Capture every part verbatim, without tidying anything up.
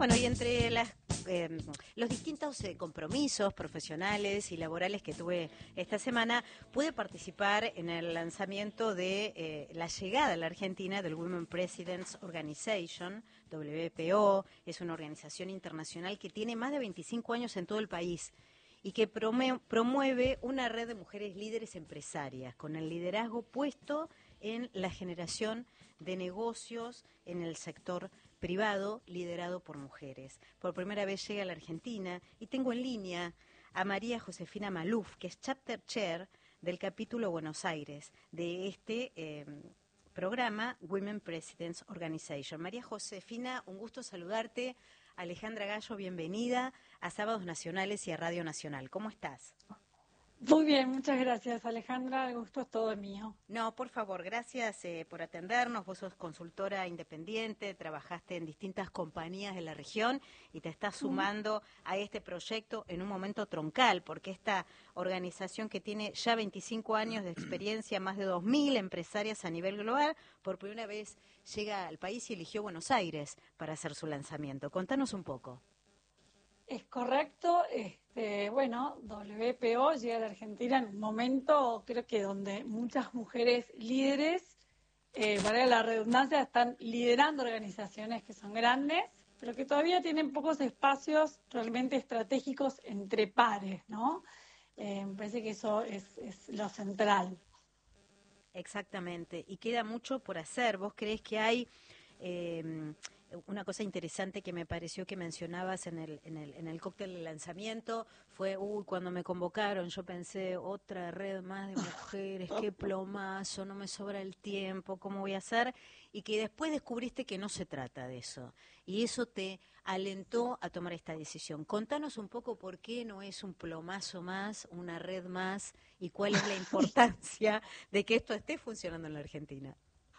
Bueno, y entre las, eh, los distintos eh, compromisos profesionales y laborales que tuve esta semana, pude participar en el lanzamiento de eh, la llegada a la Argentina del Women Presidents Organization, W P O. Es una organización internacional que tiene más de veinticinco años en todo el país y que promueve una red de mujeres líderes empresarias con el liderazgo puesto en la generación de negocios en el sector privado liderado por mujeres. Por primera vez llega a la Argentina y tengo en línea a María Josefina Maluf, que es Chapter Chair del capítulo Buenos Aires de este eh, programa Women Presidents Organization. María Josefina, un gusto saludarte. Alejandra Gallo, bienvenida a Sábados Nacionales y a Radio Nacional. ¿Cómo estás? Muy bien, muchas gracias, Alejandra. El gusto es todo mío. No, por favor, gracias eh, por atendernos. Vos sos consultora independiente, trabajaste en distintas compañías de la región y te estás sumando a este proyecto en un momento troncal, porque esta organización que tiene ya veinticinco años de experiencia, más de dos mil empresarias a nivel global, por primera vez llega al país y eligió Buenos Aires para hacer su lanzamiento. Contanos un poco. Es correcto. Este, bueno, W P O llega a la Argentina en un momento, creo que donde muchas mujeres líderes, eh, valga la redundancia, están liderando organizaciones que son grandes, pero que todavía tienen pocos espacios realmente estratégicos entre pares, ¿no? Eh, me parece que eso es, es lo central. Exactamente, y queda mucho por hacer. ¿Vos creés que hay eh, una cosa interesante que me pareció que mencionabas en el, en el, en el cóctel de lanzamiento? Fue, uy, cuando me convocaron yo pensé, otra red más de mujeres, qué plomazo, no me sobra el tiempo, ¿cómo voy a hacer? Y que después descubriste que no se trata de eso, y eso te alentó a tomar esta decisión. Contanos un poco por qué no es un plomazo más, una red más, y cuál es la importancia de que esto esté funcionando en la Argentina.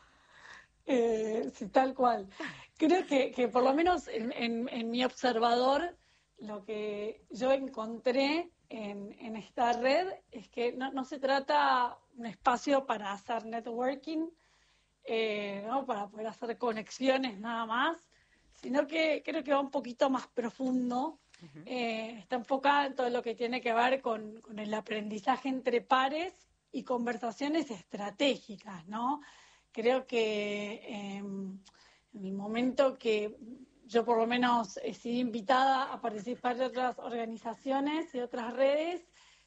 Eh, sí, tal cual. Creo que, que por lo menos en, en, en mi observador, lo que yo encontré en, en esta red es que no, no se trata un espacio para hacer networking, eh, ¿no? Para poder hacer conexiones nada más, sino que creo que va un poquito más profundo. Uh-huh. Eh, está enfocada en todo lo que tiene que ver con, con el aprendizaje entre pares y conversaciones estratégicas, ¿no? Creo que eh, en el momento que yo por lo menos he sido invitada a participar de otras organizaciones y otras redes,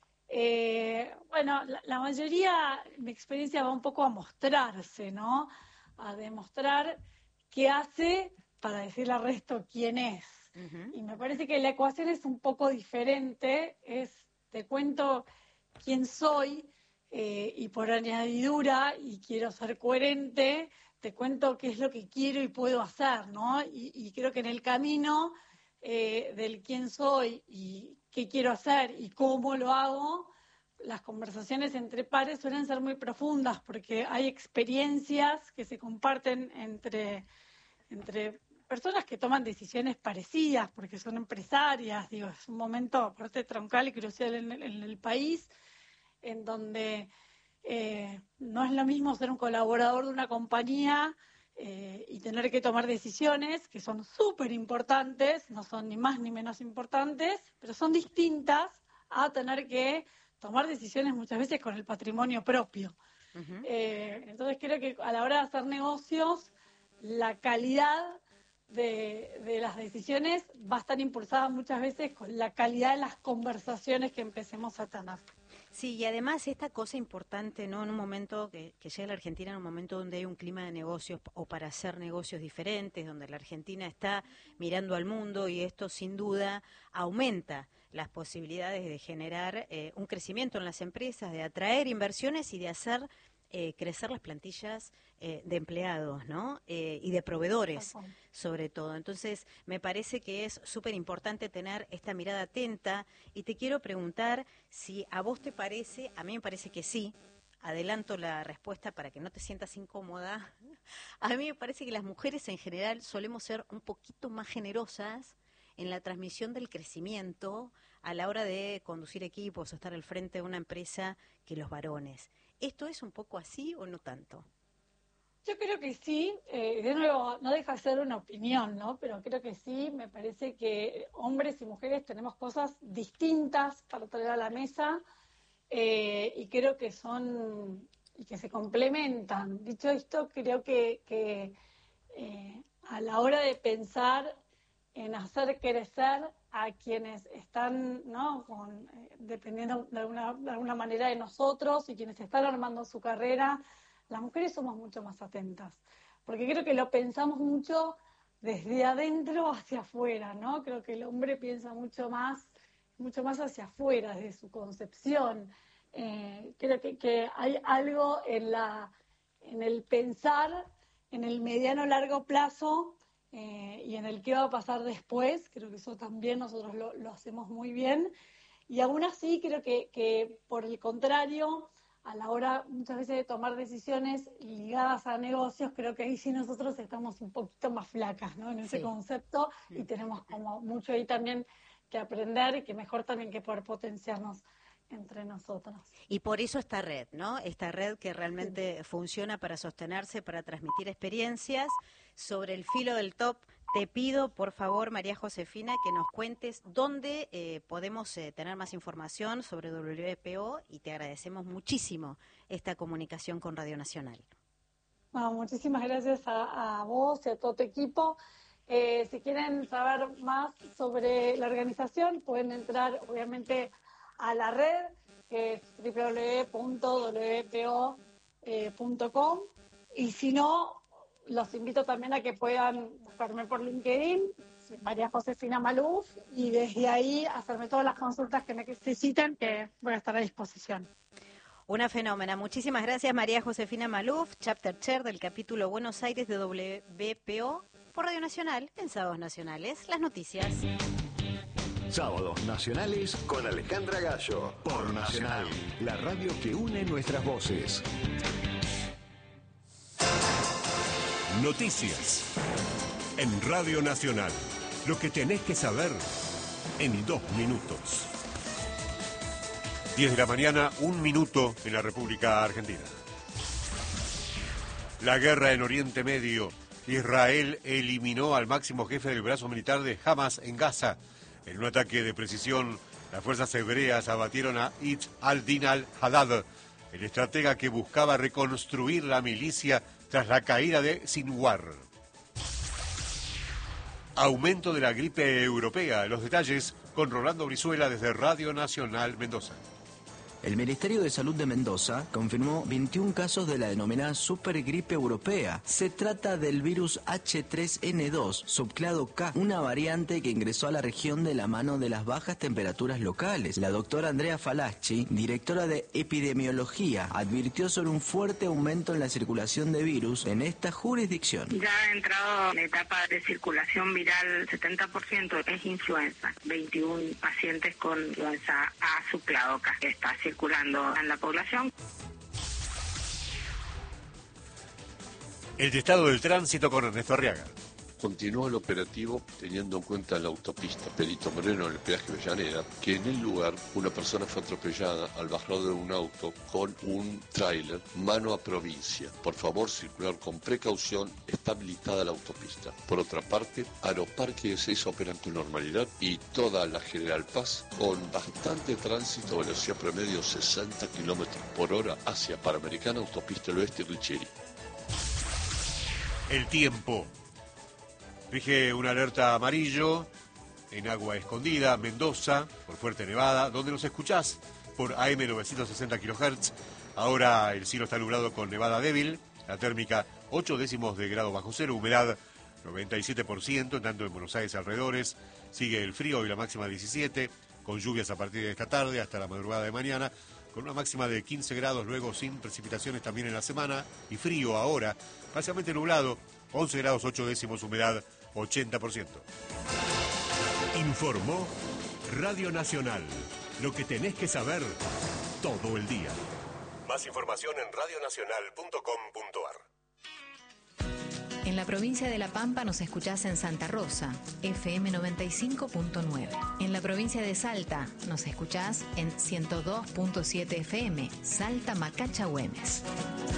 eh, bueno, la, la mayoría, mi experiencia va un poco a mostrarse, ¿no? A demostrar qué hace para decirle al resto quién es. Uh-huh. Y me parece que la ecuación es un poco diferente, es, te cuento quién soy, eh, y por añadidura, y quiero ser coherente, te cuento qué es lo que quiero y puedo hacer, ¿no? Y, y creo que en el camino eh, del quién soy y qué quiero hacer y cómo lo hago, las conversaciones entre pares suelen ser muy profundas porque hay experiencias que se comparten entre, entre personas que toman decisiones parecidas porque son empresarias. Digo, es un momento aparte troncal y crucial en el, en el país, en donde eh, no es lo mismo ser un colaborador de una compañía eh, y tener que tomar decisiones que son súper importantes, no son ni más ni menos importantes, pero son distintas a tener que tomar decisiones muchas veces con el patrimonio propio. Uh-huh. Eh, entonces creo que a la hora de hacer negocios, la calidad de, de las decisiones va a estar impulsada muchas veces con la calidad de las conversaciones que empecemos a tener. Sí, y además esta cosa importante, ¿no? En un momento que, que llega a la Argentina, en un momento donde hay un clima de negocios o para hacer negocios diferentes, donde la Argentina está mirando al mundo y esto sin duda aumenta las posibilidades de generar eh, un crecimiento en las empresas, de atraer inversiones y de hacer eh, crecer las plantillas eh, de empleados, ¿no? Eh, y de proveedores, sobre todo. Entonces, me parece que es súper importante tener esta mirada atenta y te quiero preguntar si a vos te parece, a mí me parece que sí, adelanto la respuesta para que no te sientas incómoda, a mí me parece que las mujeres en general solemos ser un poquito más generosas en la transmisión del crecimiento a la hora de conducir equipos o estar al frente de una empresa que los varones. ¿Esto es un poco así o no tanto? Yo creo que sí, eh, de nuevo, no deja de ser una opinión, ¿no? Pero creo que sí, me parece que hombres y mujeres tenemos cosas distintas para traer a la mesa eh, y creo que son, y que se complementan. Dicho esto, creo que, que eh, a la hora de pensar en hacer crecer a quienes están, ¿no? Con, eh, dependiendo de alguna, de alguna manera de nosotros y quienes están armando su carrera, las mujeres somos mucho más atentas, porque creo que lo pensamos mucho desde adentro hacia afuera, ¿no? Creo que el hombre piensa mucho más, mucho más hacia afuera, desde su concepción. Eh, creo que, que hay algo en la, en el pensar en el mediano largo plazo eh, y en el qué va a pasar después. Creo que eso también nosotros lo, lo hacemos muy bien. Y aún así creo que, que por el contrario, a la hora muchas veces de tomar decisiones ligadas a negocios, creo que ahí sí nosotros estamos un poquito más flacas, ¿no? En ese Sí. concepto, y tenemos como mucho ahí también que aprender y que mejor también que poder potenciarnos entre nosotros. Y por eso esta red, ¿no? Esta red que realmente sí. funciona para sostenerse, para transmitir experiencias. Sobre el filo del top, te pido, por favor, María Josefina, que nos cuentes dónde eh, podemos eh, tener más información sobre W B P O, y te agradecemos muchísimo esta comunicación con Radio Nacional. Bueno, muchísimas gracias a, a vos y a todo tu equipo. Eh, si quieren saber más sobre la organización, pueden entrar, obviamente, a la red, que es doble u doble u doble u punto w b p o punto com, y si no, los invito también a que puedan buscarme por LinkedIn, María Josefina Maluf, y desde ahí hacerme todas las consultas que necesiten, que voy a estar a disposición. Una fenómena. Muchísimas gracias, María Josefina Maluf, Chapter Chair del capítulo Buenos Aires de W B P O, por Radio Nacional, en Sábados Nacionales. Las noticias. Sábados Nacionales con Alejandra Gallo, por Nacional, la radio que une nuestras voces. Noticias en Radio Nacional. Lo que tenés que saber en dos minutos. diez de la mañana, un minuto en la República Argentina. La guerra en Oriente Medio. Israel eliminó al máximo jefe del brazo militar de Hamas en Gaza. En un ataque de precisión, las fuerzas hebreas abatieron a Itz al-Din al-Haddad, el estratega que buscaba reconstruir la milicia tras la caída de Sinwar. Aumento de la gripe europea. Los detalles con Rolando Brizuela desde Radio Nacional Mendoza. El Ministerio de Salud de Mendoza confirmó veintiún casos de la denominada supergripe europea. Se trata del virus H tres N dos, subclado K, una variante que ingresó a la región de la mano de las bajas temperaturas locales. La doctora Andrea Falaschi, directora de epidemiología, advirtió sobre un fuerte aumento en la circulación de virus en esta jurisdicción. Ya ha entrado en etapa de circulación viral, setenta por ciento es influenza, veintiún pacientes con influenza A subclado K, que está circulando circulando en la población. El estado del tránsito con Ernesto Arriaga. Continúa el operativo teniendo en cuenta la autopista Perito Moreno en el peaje Avellaneda, que en el lugar una persona fue atropellada al bajar de un auto con un tráiler mano a provincia. Por favor, circular con precaución, está habilitada la autopista. Por otra parte, Aeroparque y Ezeiza operan con normalidad y toda la General Paz con bastante tránsito, velocidad promedio sesenta kilómetros por hora hacia Panamericana, Autopista del Oeste y Richeri. El tiempo. Rige una alerta amarillo en Agua Escondida, Mendoza, por fuerte nevada, donde nos escuchás por A M novecientos sesenta kilohertz. Ahora el cielo está nublado con nevada débil, la térmica ocho décimos de grado bajo cero, humedad noventa y siete por ciento, en tanto en Buenos Aires alrededores. Sigue el frío y la máxima diecisiete, con lluvias a partir de esta tarde hasta la madrugada de mañana, con una máxima de quince grados, luego sin precipitaciones también en la semana, y frío ahora, parcialmente nublado, once grados ocho décimos, humedad ochenta por ciento. Informó Radio Nacional. Lo que tenés que saber todo el día. Más información en radio nacional punto com punto ar. En la provincia de La Pampa nos escuchás en Santa Rosa, F M noventa y cinco punto nueve. En la provincia de Salta nos escuchás en ciento dos punto siete F M, Salta Macacha Güemes.